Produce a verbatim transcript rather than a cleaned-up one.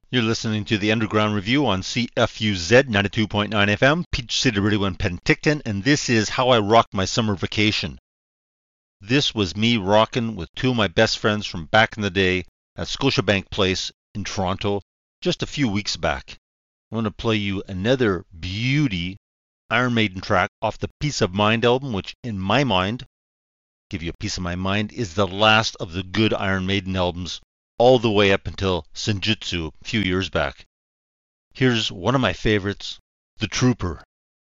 You're listening to the Underground Review on C F U Z ninety-two point nine F M, Peach City Radio in Penticton, and this is how I rocked my summer vacation. This was me rocking with two of my best friends from back in the day at Scotiabank Place in Toronto just a few weeks back. I want to play you another beauty Iron Maiden track off the Peace of Mind album, which in my mind, give you a piece of my mind, is the last of the good Iron Maiden albums all the way up until Senjutsu a few years back. Here's one of my favorites, The Trooper.